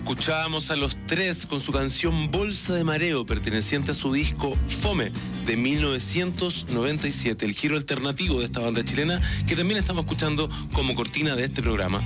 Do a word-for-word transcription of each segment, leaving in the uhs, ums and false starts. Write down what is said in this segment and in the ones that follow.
Escuchábamos a Los Tres con su canción Bolsa de Mareo, perteneciente a su disco Fome de mil novecientos noventa y siete, el giro alternativo de esta banda chilena que también estamos escuchando como cortina de este programa.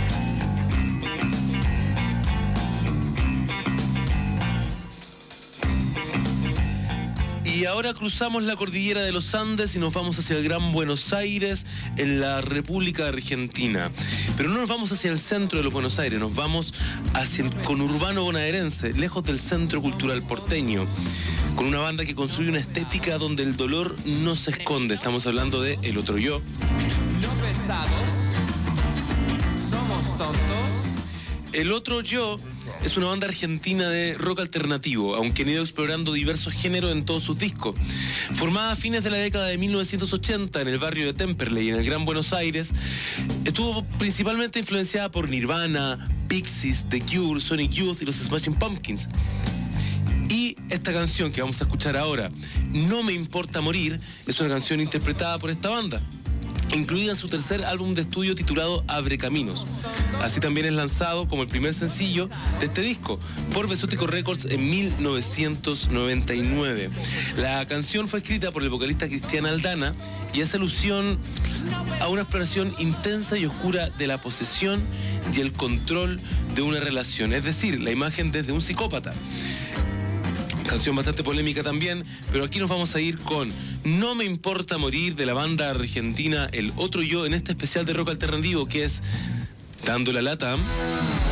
Y ahora cruzamos la cordillera de los Andes y nos vamos hacia el Gran Buenos Aires, en la República Argentina. Pero no nos vamos hacia el centro de los Buenos Aires, nos vamos hacia el conurbano bonaerense, lejos del centro cultural porteño, con una banda que construye una estética donde el dolor no se esconde. Estamos hablando de El Otro Yo. No pesados, somos tontos. El Otro Yo es una banda argentina de rock alternativo, aunque han ido explorando diversos géneros en todos sus discos. Formada a fines de la década de mil novecientos ochenta en el barrio de Temperley, en el Gran Buenos Aires, estuvo principalmente influenciada por Nirvana, Pixies, The Cure, Sonic Youth y los Smashing Pumpkins. Y esta canción que vamos a escuchar ahora, No Me Importa Morir, es una canción interpretada por esta banda, incluida en su tercer álbum de estudio titulado Abre Caminos. Así también es lanzado como el primer sencillo de este disco por Besótico Records en mil novecientos noventa y nueve. La canción fue escrita por el vocalista Cristian Aldana y hace alusión a una exploración intensa y oscura de la posesión y el control de una relación, es decir, la imagen desde un psicópata. Canción bastante polémica también, pero aquí nos vamos a ir con No Me Importa Morir de la banda argentina El Otro Yo en este especial de rock alternativo que es Dando la Lata.